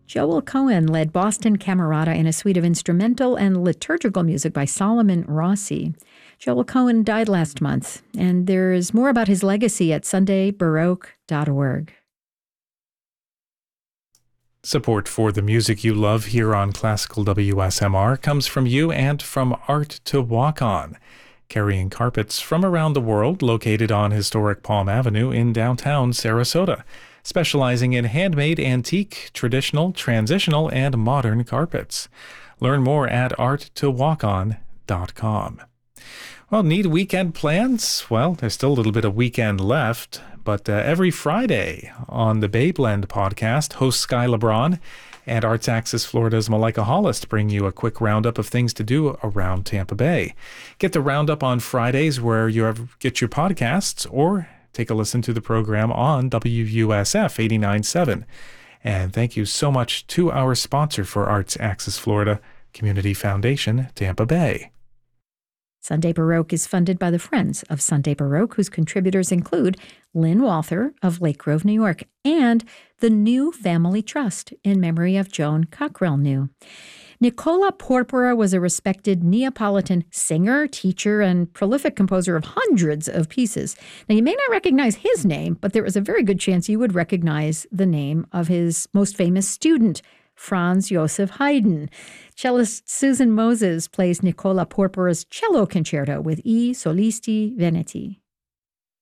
Joel Cohen led Boston Camerata in a suite of instrumental and liturgical music by Solomon Rossi. Joel Cohen died last month, and there is more about his legacy at sundaybaroque.org. Support for the music you love here on Classical WSMR comes from you and from Art to Walk On, carrying carpets from around the world, located on historic Palm Avenue in downtown Sarasota, specializing in handmade, antique, traditional, transitional, and modern carpets. Learn more at arttowalkon.com. Well, need weekend plans? Well, there's still a little bit of weekend left, but every Friday on the Bay Blend podcast, host Sky LeBron and Arts Axis Florida's Malika Hollis bring you a quick roundup of things to do around Tampa Bay. Get the roundup on Fridays where you get your podcasts, or take a listen to the program on WUSF 89.7. And thank you so much to our sponsor for Arts Axis Florida, Community Foundation, Tampa Bay. Sunday Baroque is funded by the Friends of Sunday Baroque, whose contributors include Lynn Walther of Lake Grove, New York, and the New Family Trust in memory of Joan Cockrell New. Nicola Porpora was a respected Neapolitan singer, teacher, and prolific composer of hundreds of pieces. Now, you may not recognize his name, but there is a very good chance you would recognize the name of his most famous student, Franz Joseph Haydn. Cellist Susan Moses plays Nicola Porpora's cello concerto with I Solisti Veneti.